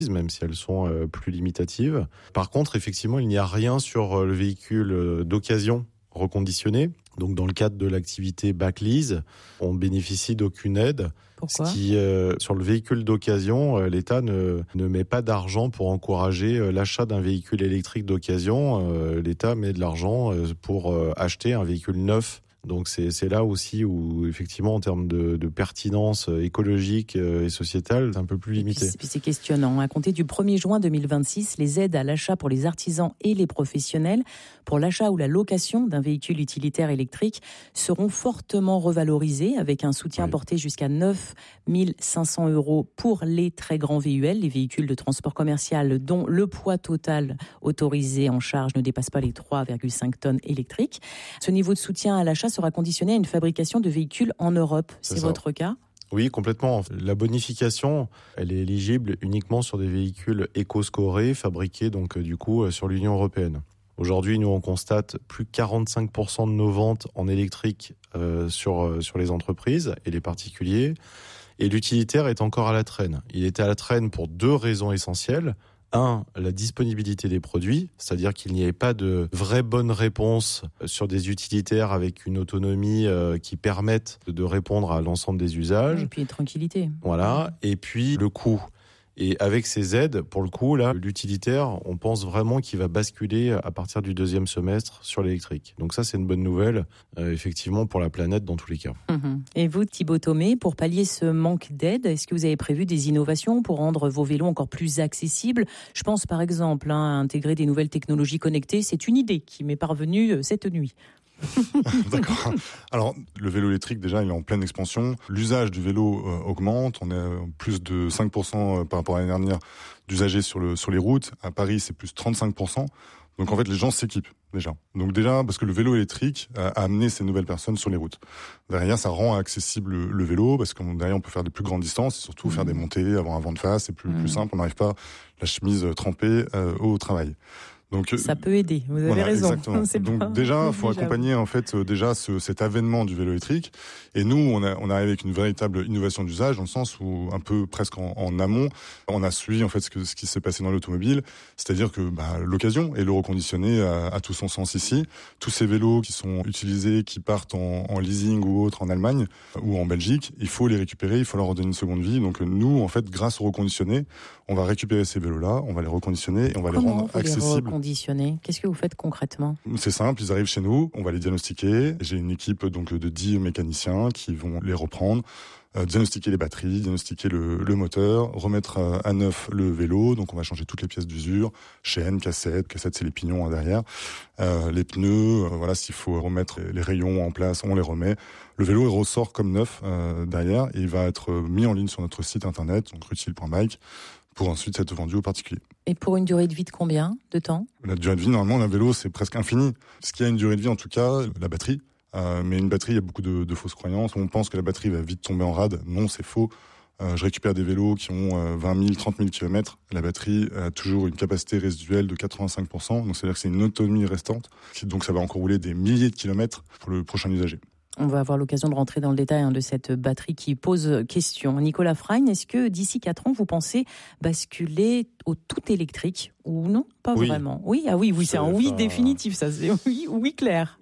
même si elles sont plus limitatives. Par contre, effectivement, il n'y a rien sur le véhicule d'occasion reconditionné. Donc, dans le cadre de l'activité back-lease, on bénéficie d'aucune aide. Pourquoi ? Sur le véhicule d'occasion, l'État ne met pas d'argent pour encourager l'achat d'un véhicule électrique d'occasion. L'État met de l'argent pour acheter un véhicule neuf. Donc c'est là aussi où effectivement en termes de pertinence écologique et sociétale, c'est un peu plus limité. Et puis c'est questionnant. À compter du 1er juin 2026, les aides à l'achat pour les artisans et les professionnels pour l'achat ou la location d'un véhicule utilitaire électrique seront fortement revalorisées avec un soutien porté jusqu'à 9 500 € pour les très grands VUL, les véhicules de transport commercial dont le poids total autorisé en charge ne dépasse pas les 3,5 tonnes électriques. Ce niveau de soutien à l'achat sera conditionné à une fabrication de véhicules en Europe. C'est votre cas ? Oui, complètement. La bonification, elle est éligible uniquement sur des véhicules éco-scorés fabriqués donc du coup sur l'Union européenne. Aujourd'hui, nous on constate plus de 45% de nos ventes en électrique sur les entreprises et les particuliers. Et l'utilitaire est encore à la traîne. Il était à la traîne pour 2 raisons essentielles. 1, la disponibilité des produits, c'est-à-dire qu'il n'y avait pas de vraie bonne réponse sur des utilitaires avec une autonomie qui permette de répondre à l'ensemble des usages. Et puis tranquillité. Voilà. Et puis le coût. Et avec ces aides, pour le coup, là, l'utilitaire, on pense vraiment qu'il va basculer à partir du 2e semestre sur l'électrique. Donc ça, c'est une bonne nouvelle, effectivement, pour la planète dans tous les cas. Et vous, Thibaut Thomé, pour pallier ce manque d'aide, est-ce que vous avez prévu des innovations pour rendre vos vélos encore plus accessibles ? Je pense par exemple à intégrer des nouvelles technologies connectées. C'est une idée qui m'est parvenue cette nuit. D'accord. Alors, le vélo électrique, déjà, il est en pleine expansion. L'usage du vélo augmente. On est plus de 5% par rapport à l'année dernière d'usagers sur les routes. À Paris, c'est plus 35%. Donc, en fait, les gens s'équipent, déjà. Donc, déjà, parce que le vélo électrique a amené ces nouvelles personnes sur les routes. Derrière, ça rend accessible le vélo, parce que derrière, on peut faire des plus grandes distances, et surtout faire des montées, avoir un vent de face, c'est plus simple. On n'arrive pas la chemise trempée au travail. Donc, ça peut aider, vous avez raison. Exactement. Donc déjà, il faut accompagner en fait cet avènement du vélo électrique. Et nous, on arrive avec une véritable innovation d'usage, dans le sens où un peu presque en amont, on a suivi en fait ce qui s'est passé dans l'automobile, c'est-à-dire que l'occasion et le reconditionné à tout son sens ici. Tous ces vélos qui sont utilisés, qui partent en leasing ou autre en Allemagne ou en Belgique, il faut les récupérer, il faut leur redonner une seconde vie. Donc nous, en fait, grâce au reconditionné, on va récupérer ces vélos-là, on va les reconditionner et on va les rendre accessibles. Qu'est-ce que vous faites concrètement ? C'est simple, ils arrivent chez nous, on va les diagnostiquer. J'ai une équipe donc de 10 mécaniciens qui vont les reprendre, diagnostiquer les batteries, diagnostiquer le moteur, remettre à neuf le vélo. Donc on va changer toutes les pièces d'usure, chaînes, cassettes c'est les pignons derrière, les pneus, voilà, s'il faut remettre les rayons en place, on les remet. Le vélo il ressort comme neuf derrière et il va être mis en ligne sur notre site internet, donc rutile.bike, pour ensuite être vendu aux particuliers. Et pour une durée de vie de combien de temps ? La durée de vie, normalement, d'un vélo, c'est presque infini. Ce qui a une durée de vie, en tout cas, la batterie. Mais une batterie, il y a beaucoup de fausses croyances. On pense que la batterie va vite tomber en rade. Non, c'est faux. Je récupère des vélos qui ont 20 000, 30 000 km. La batterie a toujours une capacité résiduelle de 85%. Donc, c'est-à-dire que c'est une autonomie restante. Donc, ça va encore rouler des milliers de kilomètres pour le prochain usager. On va avoir l'occasion de rentrer dans le détail de cette batterie qui pose question. Nicolas Frein, est-ce que d'ici 4 ans, vous pensez basculer au tout électrique ou non ? Pas vraiment. Oui, c'est un oui définitif, ça. C'est oui clair.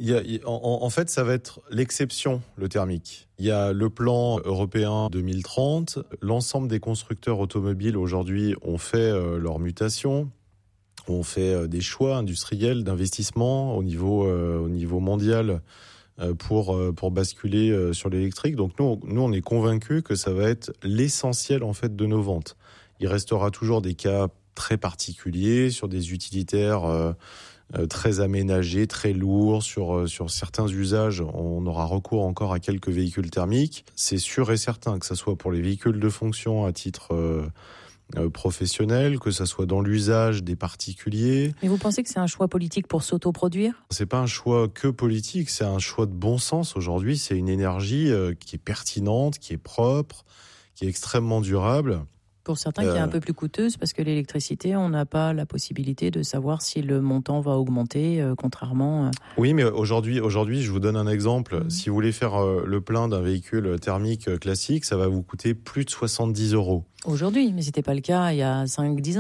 En fait, ça va être l'exception, le thermique. Il y a le plan européen 2030. L'ensemble des constructeurs automobiles aujourd'hui ont fait leur mutation. On fait des choix industriels d'investissement au niveau mondial pour basculer sur l'électrique. Donc nous on est convaincus que ça va être l'essentiel en fait de nos ventes. Il restera toujours des cas très particuliers sur des utilitaires très aménagés, très lourds, sur certains usages, on aura recours encore à quelques véhicules thermiques. C'est sûr et certain que ça soit pour les véhicules de fonction à titre professionnel, que ça soit dans l'usage des particuliers. Mais vous pensez que c'est un choix politique pour s'autoproduire ? C'est pas un choix que politique, c'est un choix de bon sens aujourd'hui. C'est une énergie qui est pertinente, qui est propre, qui est extrêmement durable. Pour certains, qui est un peu plus coûteuse, parce que l'électricité, on n'a pas la possibilité de savoir si le montant va augmenter, contrairement... Oui, mais aujourd'hui, je vous donne un exemple. Si vous voulez faire le plein d'un véhicule thermique classique, ça va vous coûter plus de 70 €. Aujourd'hui, mais ce n'était pas le cas il y a 5-10 ans.